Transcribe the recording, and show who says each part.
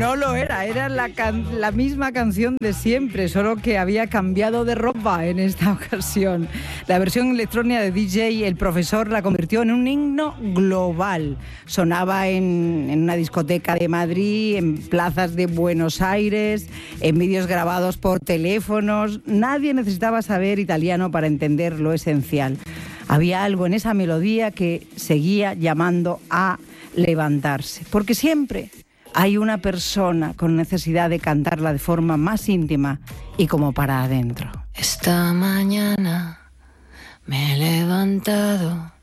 Speaker 1: No lo era, era la misma canción de siempre, solo que había cambiado de ropa en esta ocasión. La versión electrónica de DJ El Profesor la convirtió en un himno global. Sonaba en una discoteca de Madrid, en plazas de Buenos Aires, en vídeos grabados por teléfonos. Nadie necesitaba saber italiano para entender lo esencial. Había algo en esa melodía que seguía llamando a levantarse, porque siempre hay una persona con necesidad de cantarla de forma más íntima y como para adentro.
Speaker 2: Esta mañana me he levantado